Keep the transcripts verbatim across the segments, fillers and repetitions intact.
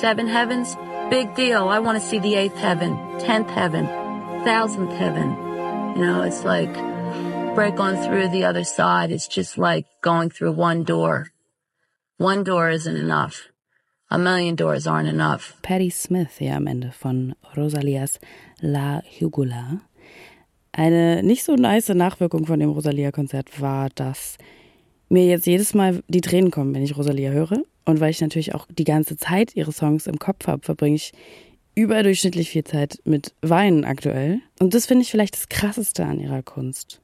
seven heavens, big deal. I want to see the eighth heaven, tenth heaven, thousandth heaven. You know, it's like break on through the other side. It's just like going through one door. One door isn't enough. A million doors aren't enough. Patti Smith hier am Ende von Rosalias La Jugula. Eine nicht so nice Nachwirkung von dem Rosalia-Konzert war, dass mir jetzt jedes Mal die Tränen kommen, wenn ich Rosalia höre. Und weil ich natürlich auch die ganze Zeit ihre Songs im Kopf habe, verbringe ich überdurchschnittlich viel Zeit mit Weinen aktuell. Und das finde ich vielleicht das Krasseste an ihrer Kunst.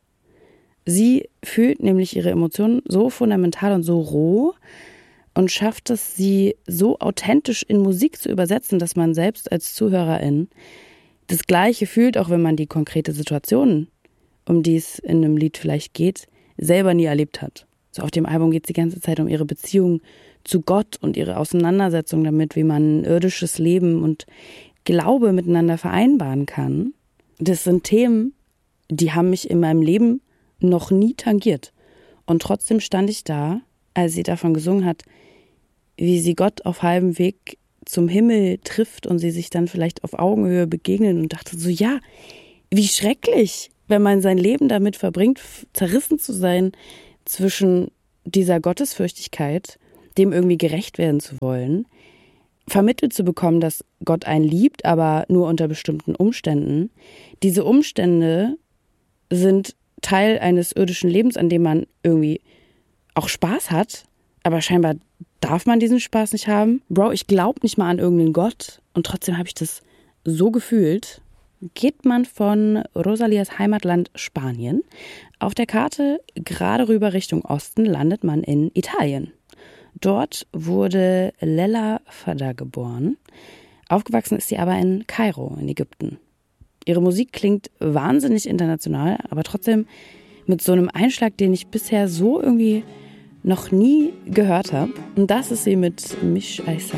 Sie fühlt nämlich ihre Emotionen so fundamental und so roh und schafft es, sie so authentisch in Musik zu übersetzen, dass man selbst als Zuhörerin das Gleiche fühlt, auch wenn man die konkrete Situation, um die es in einem Lied vielleicht geht, selber nie erlebt hat. So auf dem Album geht es die ganze Zeit um ihre Beziehung zu Gott und ihre Auseinandersetzung damit, wie man irdisches Leben und Glaube miteinander vereinbaren kann. Das sind Themen, die haben mich in meinem Leben noch nie tangiert. Und trotzdem stand ich da, als sie davon gesungen hat, wie sie Gott auf halbem Weg zum Himmel trifft und sie sich dann vielleicht auf Augenhöhe begegnen und dachte so, ja, wie schrecklich, wenn man sein Leben damit verbringt, zerrissen zu sein zwischen dieser Gottesfürchtigkeit, dem irgendwie gerecht werden zu wollen, vermittelt zu bekommen, dass Gott einen liebt, aber nur unter bestimmten Umständen. Diese Umstände sind Teil eines irdischen Lebens, an dem man irgendwie auch Spaß hat, aber scheinbar darf man diesen Spaß nicht haben. Bro, ich glaube nicht mal an irgendeinen Gott und trotzdem habe ich das so gefühlt. Geht man von Rosalias Heimatland Spanien auf der Karte gerade rüber Richtung Osten, landet man in Italien. Dort wurde Lella Fadda geboren. Aufgewachsen ist sie aber in Kairo, in Ägypten. Ihre Musik klingt wahnsinnig international, aber trotzdem mit so einem Einschlag, den ich bisher so irgendwie noch nie gehört habe. Und das ist sie mit Mish Aisa.